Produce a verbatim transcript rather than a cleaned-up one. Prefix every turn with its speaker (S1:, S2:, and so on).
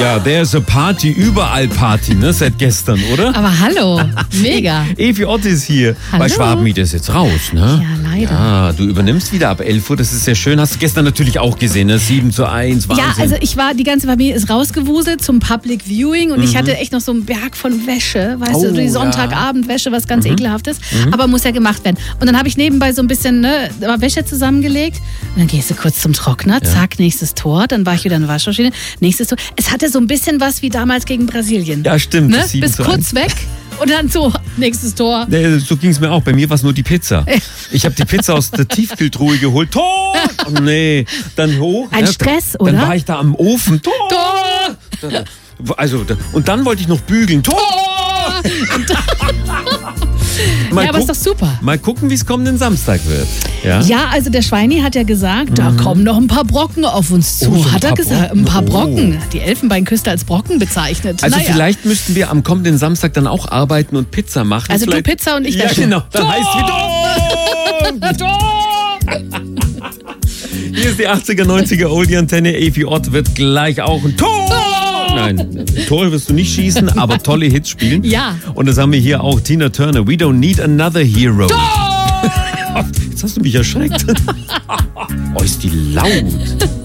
S1: Ja, there's a party, überall Party, ne, seit gestern, oder?
S2: Aber hallo, mega.
S1: Evi Ott ist hier.
S2: Hallo.
S1: Bei Schwabenmiet ist jetzt raus, ne?
S2: Ja, leider.
S1: Ja, du übernimmst wieder ab elf Uhr, das ist sehr schön. Hast du gestern natürlich auch gesehen, ne? sieben zu eins, Wahnsinn.
S2: Ja, also ich war, die ganze Familie ist rausgewuselt zum Public Viewing und mhm. ich hatte echt noch so einen Berg von Wäsche, weißt
S1: oh,
S2: du, die Sonntagabendwäsche, was ganz mhm. ekelhaftes,
S1: mhm.
S2: aber muss ja gemacht werden. Und dann habe ich nebenbei so ein bisschen ne, Wäsche zusammengelegt und dann gehst du kurz zum Trockner, ja. zack, nächstes Tor, dann war ich wieder in der Waschmaschine, nächstes Tor. Es hatte so ein bisschen was wie damals gegen Brasilien.
S1: Ja, stimmt.
S2: Ne? Bis kurz weg. Und dann so, nächstes Tor.
S1: Nee, so ging es mir auch. Bei mir war es nur die Pizza. Ich habe die Pizza aus der Tiefkühltruhe geholt. Tor! Oh nee. Dann hoch.
S2: Ein
S1: ja,
S2: Stress,
S1: dann,
S2: oder?
S1: Dann war ich da am Ofen. Tor!
S2: Tor!
S1: Dann, also, und dann wollte ich noch bügeln. Tor!
S2: Mal ja, aber guck, ist doch super.
S1: Mal gucken, wie es kommenden Samstag wird. Ja,
S2: ja also der Schweini hat ja gesagt, mhm. da kommen noch ein paar Brocken auf uns zu.
S1: Oh, so
S2: hat er gesagt,
S1: Brocken.
S2: ein paar Brocken.
S1: Oh.
S2: Die Elfenbeinküste als Brocken bezeichnet.
S1: Also
S2: naja.
S1: vielleicht müssten wir am kommenden Samstag dann auch arbeiten und Pizza machen.
S2: Also
S1: vielleicht.
S2: du Pizza und ich
S1: Ja,
S2: Wäsche.
S1: genau. Dann heißt es wieder. Hier ist die achtziger, neunziger Oldie-Antenne. Evi Ott wird gleich auch ein Tor. Nein, Tor wirst du nicht schießen, aber tolle Hits spielen.
S2: Ja.
S1: Und das haben wir hier auch Tina Turner. We don't need another hero.
S2: Tor!
S1: Jetzt hast du mich erschreckt. Oh, ist die laut.